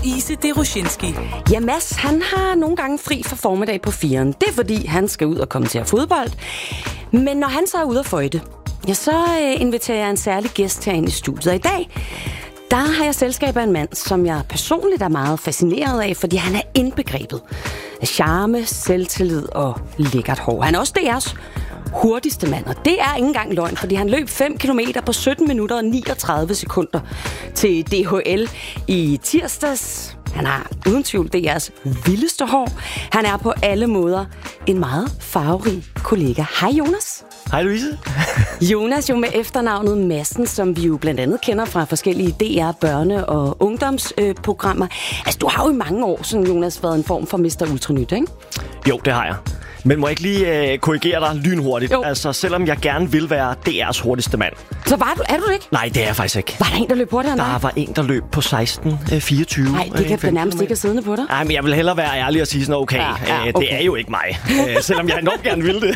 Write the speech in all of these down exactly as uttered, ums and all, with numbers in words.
Louise Deroshinski. Ja, Mads, han har nogle gange fri for formiddag på firen. Det er fordi, han skal ud og kommentere fodbold. Men når han så er ude at føjte, ja, så øh, inviterer jeg en særlig gæst herinde i studiet. Og i dag, der har jeg selskab af en mand, som jeg personligt er meget fascineret af, fordi han er indbegrebet af charme, selvtillid og lækkert hår. Han er også D R's hurtigste mand, og det er ikke engang løgn, fordi han løb fem kilometer på sytten minutter og niogtredive sekunder til D H L i tirsdags. Han har uden tvivl D R's vildeste hår. Han er på alle måder en meget farverig kollega. Hej Jonas. Hej Louise. Jonas jo med efternavnet Madsen, som vi jo blandt andet kender fra forskellige D R børne- og ungdomsprogrammer. Øh, altså, du har jo i mange år, sådan Jonas, været en form for mister Ultranyt, ikke? Jo, det har jeg. Men må jeg ikke lige øh, korrigere dig lynhurtigt? Jo. Altså, selvom jeg gerne vil være D R's hurtigste mand. Så var du, er du det ikke? Nej, det er jeg faktisk ikke. Var der en, der løb hurtigere end dig? Der var en, der løb på seksten fireogtyve. Nej, det kan da nærmest ikke have siddende på dig. Nej, men jeg vil hellere være ærlig og sige sådan, okay, ja, ja, okay. det er jo ikke mig. øh, selvom jeg enormt gerne vil det.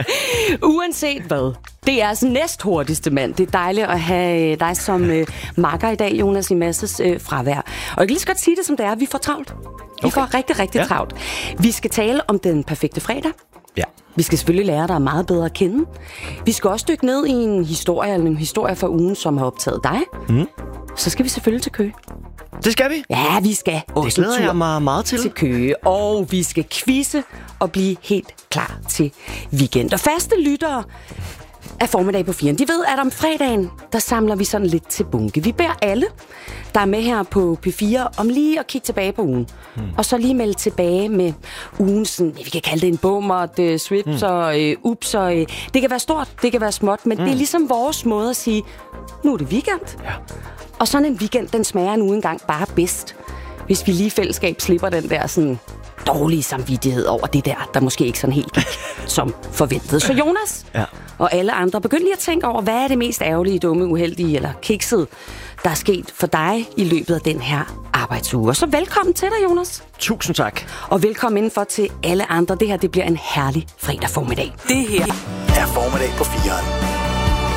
Uanset hvad, det er altså næst hurtigste mand. Det er dejligt at have dig som øh, makker i dag, Jonas, i Masses øh, fravær. Og jeg kan lige så godt sige det, som det er. Vi får travlt. Vi okay. får rigtig, rigtig ja. travlt. Vi skal tale om den perfekte fredag. Ja. Vi skal selvfølgelig lære dig meget bedre at kende. Vi skal også dykke ned i en historie, eller en historie fra ugen, som har optaget dig. Mm. Så skal vi selvfølgelig til Køge. Det skal vi? Ja, vi skal. Det glæder jeg mig meget til. Til Køge. Og vi skal quizze og blive helt klar til weekend. Og faste lyttere af formiddag på firen, de ved, at om fredagen, der samler vi sådan lidt til bunke. Vi beder alle, der er med her på P fire, om lige at kigge tilbage på ugen. Hmm. Og så lige melde tilbage med ugen, sådan, vi kan kalde det en bommert, uh, swips hmm. og uh, ups. Og, uh, det kan være stort, det kan være småt, men hmm. det er ligesom vores måde at sige, nu er det weekend. Ja. Og sådan en weekend, den smager nu engang bare bedst, hvis vi lige i fællesskab slipper den der sådan dårlige samvittighed over det der, der måske ikke sådan helt gik som forventet. Så Jonas ja. og alle andre, begynd lige at tænke over, hvad er det mest ærgerlige, dumme, uheldige eller kiksede, der er sket for dig i løbet af den her arbejdsuge. Og så velkommen til dig, Jonas. Tusind tak. Og velkommen indenfor til alle andre. Det her, det bliver en herlig fredag formiddag. Det her er formiddag på firen.